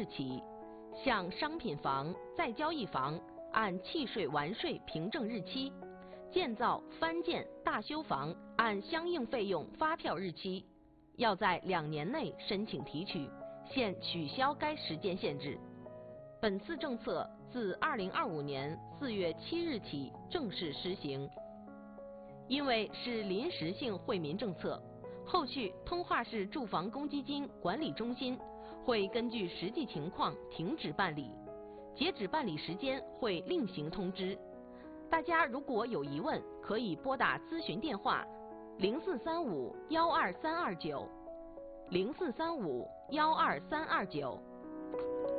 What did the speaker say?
日起，向商品房、再交易房按契税完税凭证日期，建造、翻建、大修房按相应费用发票日期，要在2年内申请提取，现取消该时间限制。本次政策自2025年4月7日起正式施行。因为是临时性惠民政策，后续通化市住房公积金管理中心会根据实际情况停止办理，截止办理时间会另行通知。大家如果有疑问，可以拨打咨询电话0435-12329，0435-12329。